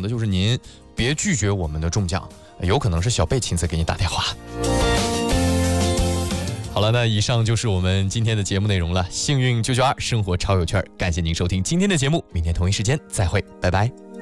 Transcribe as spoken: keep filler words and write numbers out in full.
的就是您别拒绝我们的中奖，有可能是小贝亲自给你打电话。好了，那以上就是我们今天的节目内容了。幸运九九二生活超有趣，感谢您收听今天的节目，明天同一时间再会，拜拜。